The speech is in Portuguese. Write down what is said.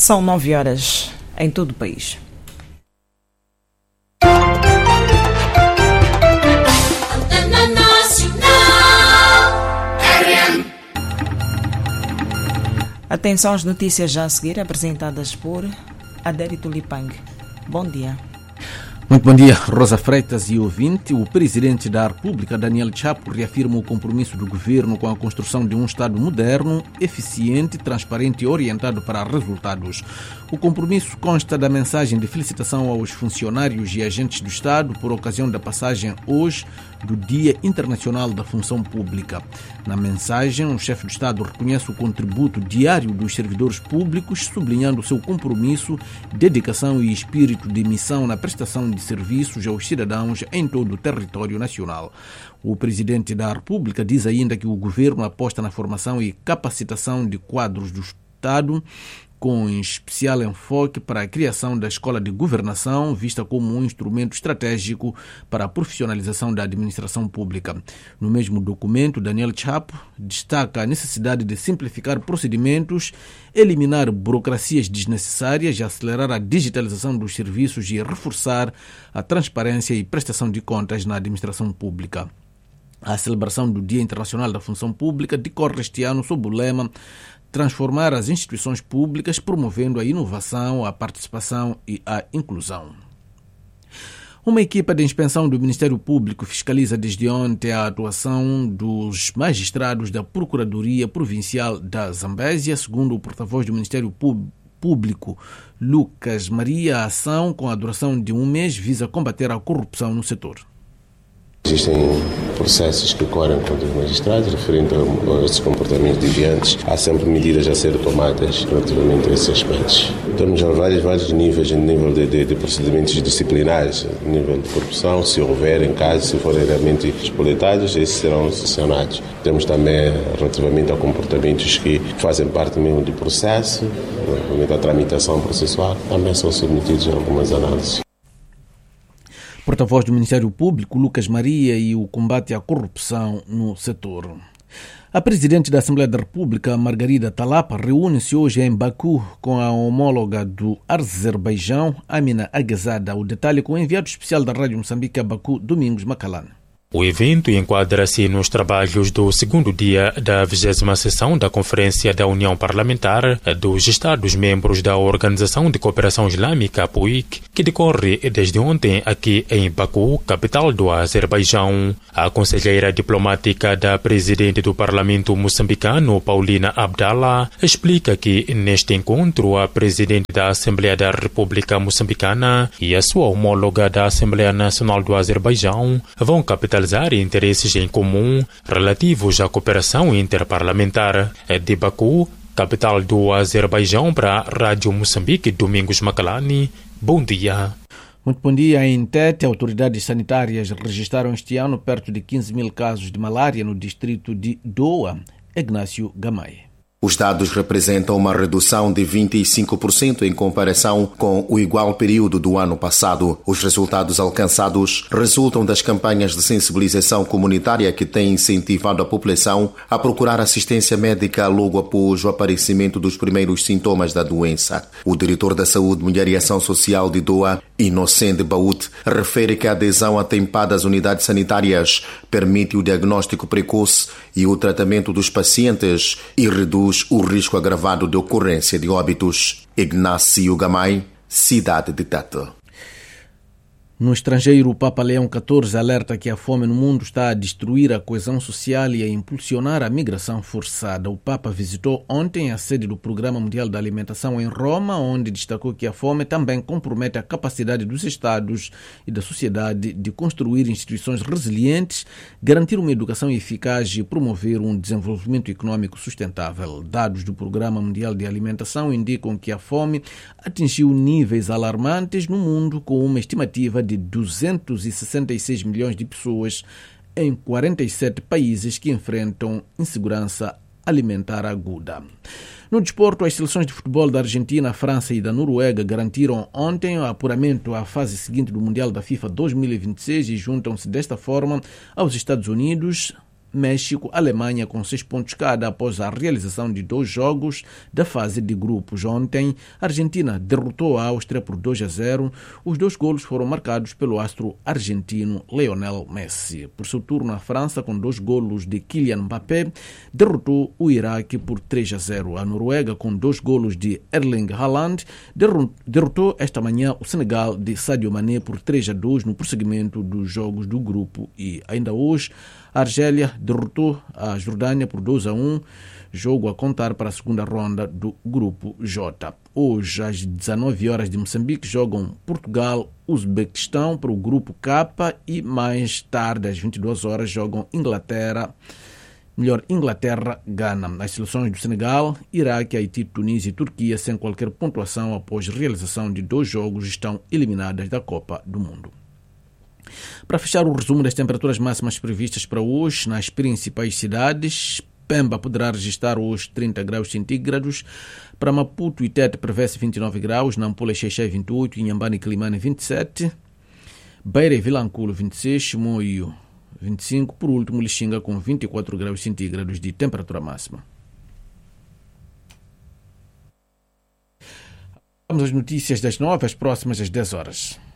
São 9 horas em todo o país. Atenção às notícias já a seguir, apresentadas por Adérito Lipang. Bom dia. Muito bom dia, Rosa Freitas e ouvinte. O presidente da República, Daniel Chapo, reafirma o compromisso do governo com a construção de um Estado moderno, eficiente, transparente e orientado para resultados. O compromisso consta da mensagem de felicitação aos funcionários e agentes do Estado por ocasião da passagem hoje do Dia Internacional da Função Pública. Na mensagem, o chefe do Estado reconhece o contributo diário dos servidores públicos, sublinhando o seu compromisso, dedicação e espírito de missão na prestação de serviços aos cidadãos em todo o território nacional. O presidente da República diz ainda que o governo aposta na formação e capacitação de quadros do Estado, com especial enfoque para a criação da Escola de Governação, vista como um instrumento estratégico para a profissionalização da administração pública. No mesmo documento, Daniel Chapo destaca a necessidade de simplificar procedimentos, eliminar burocracias desnecessárias, acelerar a digitalização dos serviços e reforçar a transparência e prestação de contas na administração pública. A celebração do Dia Internacional da Função Pública decorre este ano sob o lema transformar as instituições públicas, promovendo a inovação, a participação e a inclusão. Uma equipa de inspeção do Ministério Público fiscaliza desde ontem a atuação dos magistrados da Procuradoria Provincial da Zambésia, segundo o porta-voz do Ministério Público, Lucas Maria. A ação, com a duração de um mês, visa combater a corrupção no setor. Existem processos que correm contra os magistrados referente a esses comportamentos deviantes. Há sempre medidas a ser tomadas relativamente a esses aspectos. Temos vários níveis, nível de procedimentos disciplinares, nível de corrupção, se houver, em caso, se forem realmente expolitados, esses serão sancionados. Temos também relativamente a comportamentos que fazem parte mesmo do processo, relativamente à tramitação processual, também são submetidos a algumas análises. Porta-voz do Ministério Público, Lucas Maria, e o combate à corrupção no setor. A Presidente da Assembleia da República, Margarida Talapa, reúne-se hoje em Baku com a homóloga do Azerbaijão, Amina Aghazada. O detalhe com o enviado especial da Rádio Moçambique a Baku, Domingos Macalane. O evento enquadra-se nos trabalhos do segundo dia da 20ª sessão da Conferência da União Parlamentar dos Estados-membros da Organização de Cooperação Islâmica, PUIC, que decorre desde ontem aqui em Baku, capital do Azerbaijão. A conselheira diplomática da presidente do Parlamento moçambicano, Paulina Abdallah, explica que neste encontro a presidente da Assembleia da República Moçambicana e a sua homóloga da Assembleia Nacional do Azerbaijão vão capitalizar interesses em comum relativos à cooperação interparlamentar. De Baku, capital do Azerbaijão, para a Rádio Moçambique, Domingos Macalani. Bom dia. Muito bom dia. Em Tete, autoridades sanitárias registraram este ano perto de 15 mil casos de malária no distrito de Doa. Ignácio Gamay. Os dados representam uma redução de 25% em comparação com o igual período do ano passado. Os resultados alcançados resultam das campanhas de sensibilização comunitária que têm incentivado a população a procurar assistência médica logo após o aparecimento dos primeiros sintomas da doença. O diretor da Saúde, Mulher e Ação Social de Doa, Inocente Baúd, refere que a adesão atempada às unidades sanitárias permite o diagnóstico precoce e o tratamento dos pacientes e reduz o risco agravado de ocorrência de óbitos. Ignácio Gamay, cidade de Tete. No estrangeiro, o Papa Leão XIV alerta que a fome no mundo está a destruir a coesão social e a impulsionar a migração forçada. O Papa visitou ontem a sede do Programa Mundial da Alimentação em Roma, onde destacou que a fome também compromete a capacidade dos Estados e da sociedade de construir instituições resilientes, garantir uma educação eficaz e promover um desenvolvimento econômico sustentável. Dados do Programa Mundial de Alimentação indicam que a fome atingiu níveis alarmantes no mundo, com uma estimativa de 266 milhões de pessoas em 47 países que enfrentam insegurança alimentar aguda. No desporto, as seleções de futebol da Argentina, França e da Noruega garantiram ontem o apuramento à fase seguinte do Mundial da FIFA 2026 e juntam-se desta forma aos Estados Unidos, México, Alemanha com 6 pontos cada após a realização de 2 jogos da fase de grupos. Ontem, a Argentina derrotou a Áustria por 2-0. Os 2 golos foram marcados pelo astro argentino Lionel Messi. Por seu turno, a França, com 2 golos de Kylian Mbappé, derrotou o Iraque por 3-0. A Noruega, com 2 golos de Erling Haaland, derrotou esta manhã o Senegal de Sadio Mané por 3-2 no prosseguimento dos jogos do grupo. E ainda hoje, a Argélia derrotou a Jordânia por 2-1, jogo a contar para a segunda ronda do grupo J. Hoje, às 19 horas de Moçambique, jogam Portugal, Uzbequistão para o grupo K e mais tarde, às 22 horas, jogam Inglaterra, Gana. As seleções do Senegal, Iraque, Haiti, Tunísia e Turquia, sem qualquer pontuação após realização de 2 jogos, estão eliminadas da Copa do Mundo. Para fechar o resumo das temperaturas máximas previstas para hoje nas principais cidades, Pemba poderá registrar hoje 30 graus centígrados, para Maputo e Tete prevê-se 29 graus, Nampula e Xexé 28, Inhambane e Quilimane 27, Beira e Vilanculo 26, Chimoio 25, por último Lixinga com 24 graus centígrados de temperatura máxima. Vamos às notícias das 9, as próximas às 10 horas.